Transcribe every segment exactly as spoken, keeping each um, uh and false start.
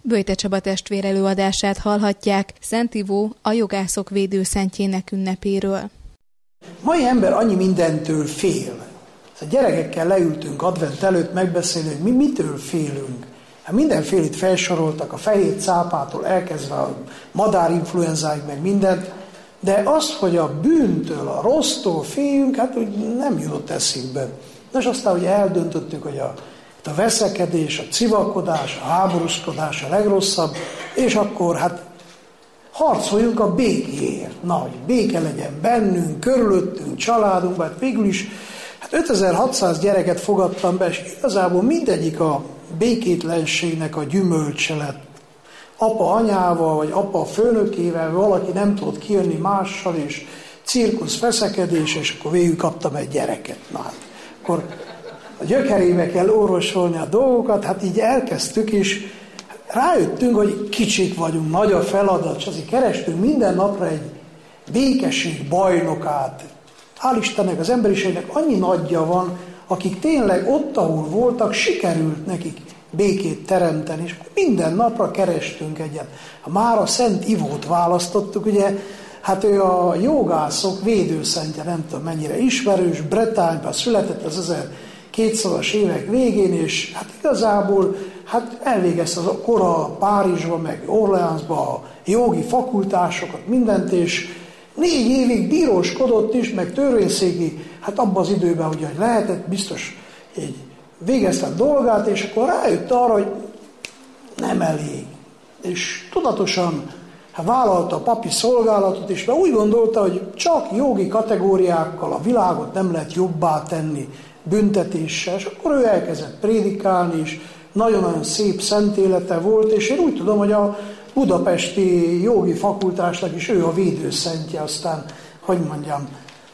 Böjte Csaba testvér előadását hallhatják Szent Ivó, a jogászok védőszentjének ünnepéről. Mai ember annyi mindentől fél. A gyerekekkel leültünk advent előtt megbeszélni, hogy mi mitől félünk. Hát mindenfélét felsoroltak, a fehér cápától elkezdve a madárinfluenzáig, meg mindent, de azt, hogy a bűntől, a rossztól féljünk, hát úgy nem jutott eszünkbe. És aztán ugye eldöntöttük, hogy a, a veszekedés, a civakodás, a háborúskodás a legrosszabb, és akkor hát harcoljunk a békéért. Na, hogy béke legyen bennünk, körülöttünk, családunkban, hát végül is hát ötezer-hatszáz gyereket fogadtam be, és igazából mindegyik a békétlenségnek a gyümölcse lett. Apa anyával, vagy apa főnökével, valaki nem tudott kijönni mással, és cirkusz, veszekedés, és akkor végül kaptam egy gyereket. Na, hát, akkor a gyökerébe kell orvosolni a dolgokat, hát így elkezdtük, és rájöttünk, hogy kicsik vagyunk, nagy a feladat, és azért kerestünk minden napra egy békesség bajnokát. Hál' Istennek az emberiségnek annyi nagyja van, akik tényleg ott, ahol voltak, sikerült nekik békét teremteni, és minden napra kerestünk egyet. Már a Szent Ivót választottuk, ugye, hát ő a jogászok védőszentje, nem tudom mennyire ismerős, Bretányban született az ezerkétszázas évek végén, és hát igazából hát elvégezte az kora Párizsba, meg Orleansba a jogi fakultásokat, mindent, és négy évig bíróskodott is, meg törvényszéki, hát abban az időben, hogy lehetett, biztos így végezte a dolgát, és akkor rájött arra, hogy nem elég. És tudatosan hát vállalta a papi szolgálatot, és úgy gondolta, hogy csak jogi kategóriákkal a világot nem lehet jobbá tenni büntetéssel, és akkor ő elkezdett prédikálni, és nagyon-nagyon szép szent élete volt, és én úgy tudom, hogy a budapesti jogi fakultásnak is ő a védőszentje, aztán, hogy mondjam.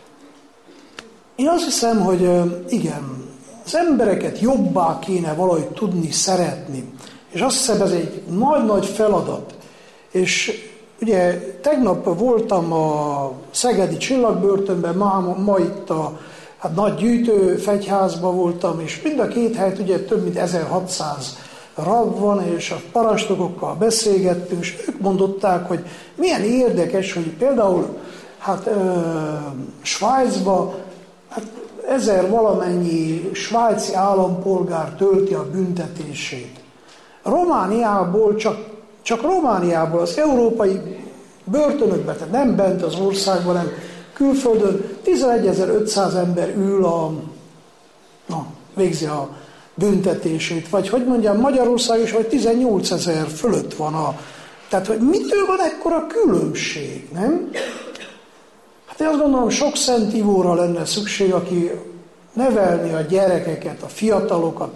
Én azt hiszem, hogy igen, az embereket jobbá kéne valahogy tudni szeretni. És azt hiszem, ez egy nagy-nagy feladat. És ugye tegnap voltam a szegedi Csillagbörtönben, ma, ma itt a hát nagy gyűjtőfegyházban voltam, és mind a két helyet ugye több mint ezerhatszáz rab van, és a parancsnokokkal beszélgettünk, és ők mondották, hogy milyen érdekes, hogy például hát ö, Svájcban hát ezer valamennyi svájci állampolgár tölti a büntetését. Romániából, csak, csak Romániából, az európai börtönökben, tehát nem bent az országban, hanem külföldön tizenegyezer-ötszáz ember ül a, na, végzi a büntetését, vagy hogy mondjam, Magyarország is, vagy tizennyolcezer fölött van a... Tehát, hogy mitől van ekkora különbség, nem? Hát én azt gondolom, sok Szent Ivóra lenne szükség, aki nevelni a gyerekeket, a fiatalokat,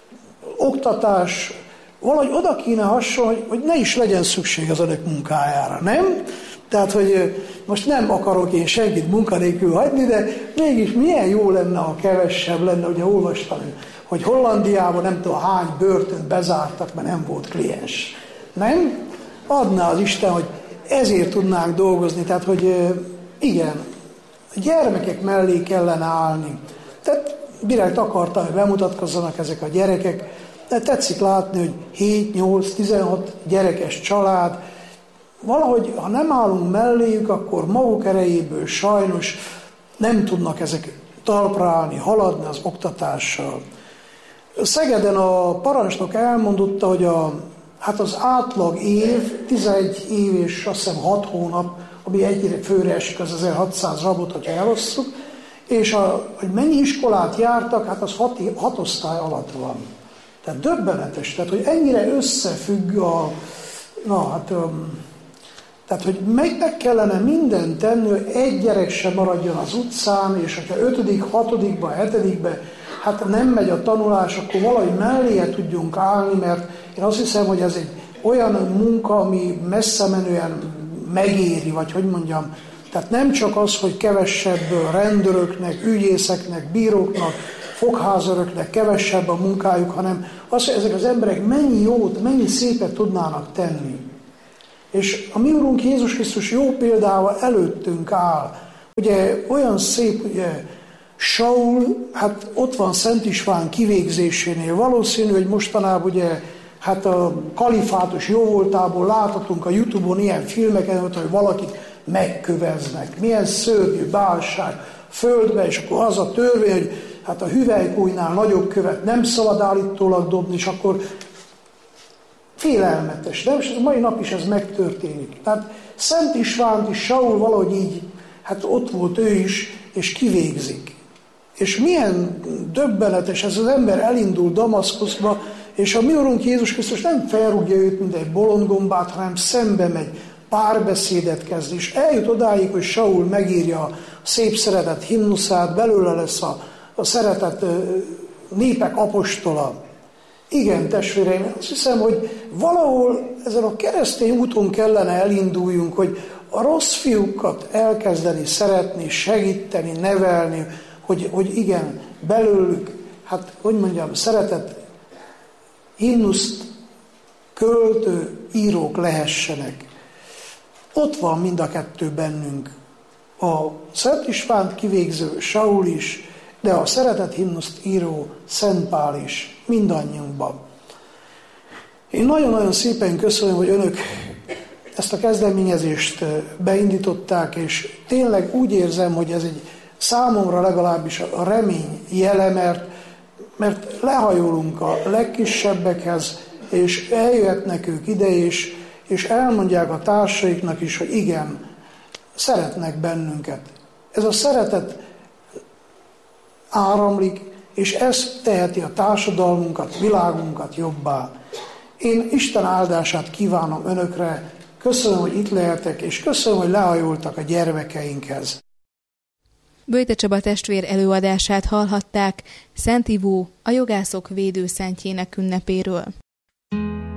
oktatás, valahogy oda kéne hasonlni, hogy, hogy ne is legyen szükség az önök munkájára, nem? Tehát, hogy most nem akarok én senkit munkanélkül hagyni, de mégis milyen jó lenne, ha kevesebb lenne, ugye olvastam, hogy Hollandiában nem tudom hány börtönt bezártak, mert nem volt kliens. Nem? Adná az Isten, hogy ezért tudnánk dolgozni, tehát, hogy igen, a gyermekek mellé kellene állni. Tehát direkt akartam, hogy bemutatkozzanak ezek a gyerekek, de tetszik látni, hogy hét, nyolc, tizenhat gyerekes család, valahogy, ha nem állunk melléjük, akkor maguk erejéből sajnos nem tudnak ezek talpra állni, haladni az oktatással. Szegeden a parancsnok elmondotta, hogy a, hát az átlag év, tizenegy év és azt hiszem hat hónap, ami egyre főre esik az ezerhatszáz rabot, hogyha elosszuk, és a, hogy mennyi iskolát jártak, hát az hat, hat osztály alatt van. Tehát döbbenetes, tehát hogy ennyire összefügg a, na hát, tehát hogy meg, meg kellene mindent tenni, hogy egy gyerek sem maradjon az utcán, és hogyha ötödik, hatodikba, hetedikbe, hát nem megy a tanulás, akkor valahogy melléje tudjunk állni, mert én azt hiszem, hogy ez egy olyan munka, ami messze menően megéri, vagy hogy mondjam, tehát nem csak az, hogy kevesebb rendőröknek, ügyészeknek, bíróknak, fogházöröknek kevesebb a munkájuk, hanem az, hogy ezek az emberek mennyi jót, mennyi szépet tudnának tenni. És a mi Urunk Jézus Krisztus jó példával előttünk áll. Ugye olyan szép, ugye Saul, hát ott van Szent István kivégzésénél. Valószínű, hogy mostanában ugye Hát a kalifátus jóvoltából láthatunk a Youtube-on ilyen filmeket, hogy valakit megköveznek. Milyen szörnyű bálság földbe, és akkor az a törvény, hogy hát a hüvelykújnál nagyobb követ nem szabad állítólag dobni, és akkor félelmetes. De most a mai nap is ez megtörténik. Tehát Szent Istvánt is Saul valahogy így, hát ott volt ő is, és kivégzik. És milyen döbbenetes, ez az ember elindul Damaszkuszba, és a mi Urunk Jézus Krisztus nem felrúgja őt, mint egy bolondgombát, hanem szembe megy, párbeszédet kezd, és eljut odáig, hogy Saul megírja a szép szeretet himnuszát, belőle lesz a, a szeretet népek apostola. Igen, testvéreim, azt hiszem, hogy valahol ezen a keresztény úton kellene elinduljunk, hogy a rossz fiúkat elkezdeni szeretni, segíteni, nevelni, hogy, hogy igen, belőlük, hát hogy mondjam, szeretet himnuszt költő írók lehessenek. Ott van mind a kettő bennünk. A Szent Istvánt kivégző Saul is, de a szeretet himnuszt író Szent Pál is mindannyiunkban. Én nagyon-nagyon szépen köszönöm, hogy önök ezt a kezdeményezést beindították, és tényleg úgy érzem, hogy ez egy számomra legalábbis a remény jele, mert, mert lehajolunk a legkisebbekhez, és eljöhetnek ők ide, és, és elmondják a társaiknak is, hogy igen, szeretnek bennünket. Ez a szeretet áramlik, és ez teheti a társadalmunkat, világunkat jobbá. Én Isten áldását kívánom önökre, köszönöm, hogy itt lehetek, és köszönöm, hogy lehajoltak a gyermekeinkhez. Böjte Csaba testvér előadását hallhatták Szent Ivó, a jogászok védőszentjének ünnepéről.